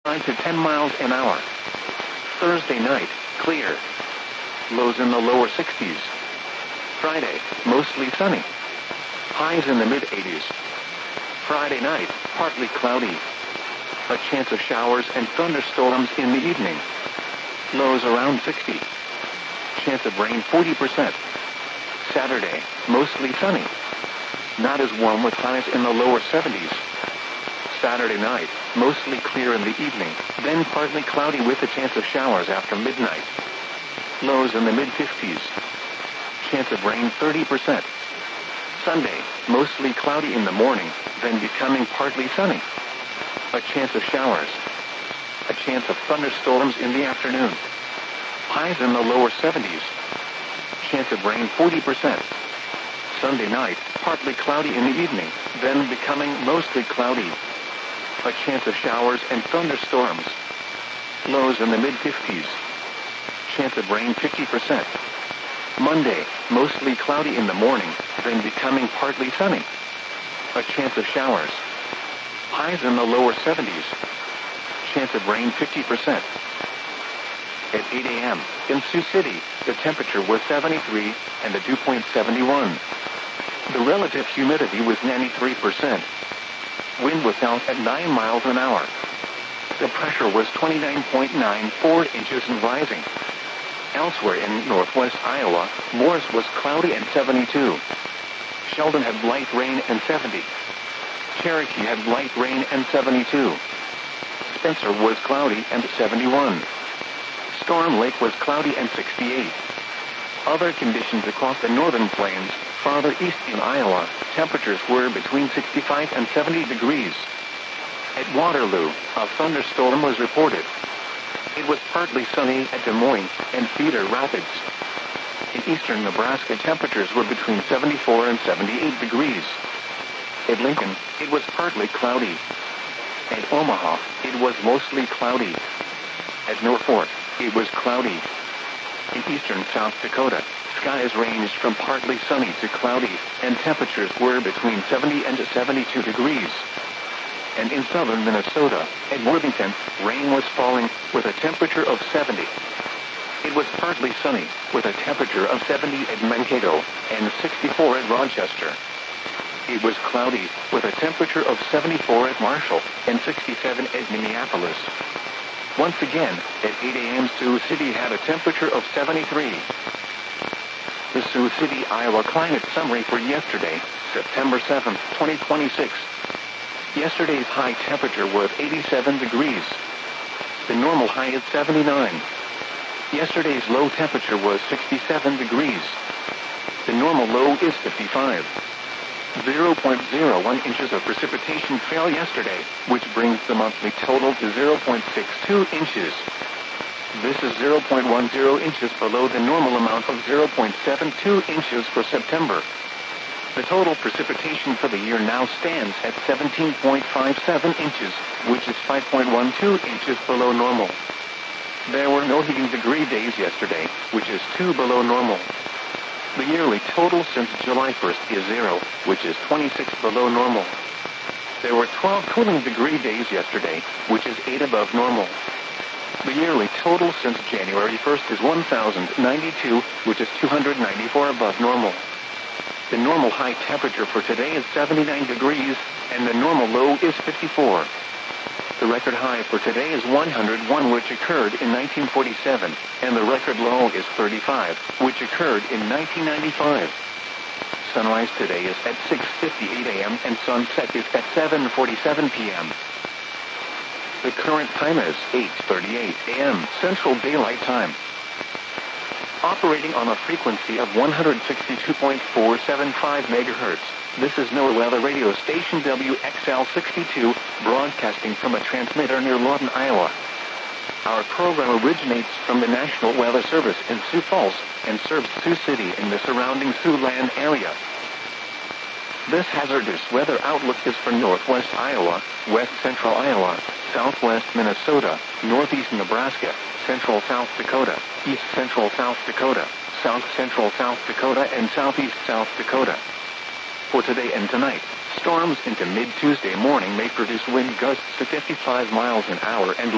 5 to 10 miles an hour. Thursday night, clear. Lows in the lower 60s. Friday, mostly sunny. Highs in the mid-80s. Friday night, partly cloudy. A chance of showers and thunderstorms in the evening. Lows around 60. Chance of rain 40%. Saturday, mostly sunny. Not as warm with highs in the lower 70s. Saturday night, mostly clear in the evening, then partly cloudy with a chance of showers after midnight. Lows in the mid-50s. Chance of rain 30%. Sunday, mostly cloudy in the morning, then becoming partly sunny. A chance of showers. A chance of thunderstorms in the afternoon. Highs in the lower 70s. Chance of rain 40%. Sunday night, partly cloudy in the evening, then becoming mostly cloudy. A chance of showers and thunderstorms. Lows in the mid-50s. Chance of rain 50%. Monday, mostly cloudy in the morning, then becoming partly sunny. A chance of showers. Highs in the lower 70s. Chance of rain 50%. At 8 a.m., in Sioux City, the temperature was 73 and the dew point 71. The relative humidity was 93%. Wind was south at 9 miles an hour. The pressure was 29.94 inches and rising. Elsewhere in northwest Iowa, Morris was cloudy and 72. Sheldon had light rain and 70. Cherokee had light rain and 72. Spencer was cloudy and 71. Storm Lake was cloudy and 68. Other conditions across the northern plains, farther east in Iowa, temperatures were between 65 and 70 degrees. At Waterloo, a thunderstorm was reported. It was partly sunny at Des Moines and Cedar Rapids. In eastern Nebraska, temperatures were between 74 and 78 degrees. At Lincoln, it was partly cloudy. At Omaha, it was mostly cloudy. At Norfolk, it was cloudy. In eastern South Dakota, skies ranged from partly sunny to cloudy, and temperatures were between 70 and 72 degrees. And in southern Minnesota, at Worthington, rain was falling with a temperature of 70. It was partly sunny, with a temperature of 70 at Mankato and 64 at Rochester. It was cloudy, with a temperature of 74 at Marshall and 67 at Minneapolis. Once again, at 8 a.m. Sioux City had a temperature of 73. The Sioux City, Iowa climate summary for yesterday, September 7, 2026. Yesterday's high temperature was 87 degrees. The normal high is 79. Yesterday's low temperature was 67 degrees. The normal low is 55. 0.01 inches of precipitation fell yesterday, which brings the monthly total to 0.62 inches. This is 0.10 inches below the normal amount of 0.72 inches for September. The total precipitation for the year now stands at 17.57 inches, which is 5.12 inches below normal. There were no heating degree days yesterday, which is 2 below normal. The yearly total since July 1st is 0, which is 26 below normal. There were 12 cooling degree days yesterday, which is 8 above normal. The yearly total since January 1st is 1,092, which is 294 above normal. The normal high temperature for today is 79 degrees, and the normal low is 54. The record high for today is 101, which occurred in 1947, and the record low is 35, which occurred in 1995. Sunrise today is at 6:58 a.m. and sunset is at 7:47 p.m. The current time is 8:38 a.m. Central Daylight Time. Operating on a frequency of 162.475 megahertz. This is NOAA Weather Radio Station WXL62, broadcasting from a transmitter near Lawton, Iowa. Our program originates from the National Weather Service in Sioux Falls and serves Sioux City and the surrounding Siouxland area. This hazardous weather outlook is for northwest Iowa, west central Iowa, southwest Minnesota, northeast Nebraska, central South Dakota, east central South Dakota, south central South Dakota, and southeast South Dakota. For today and tonight, storms into mid-Tuesday morning may produce wind gusts to 55 miles an hour and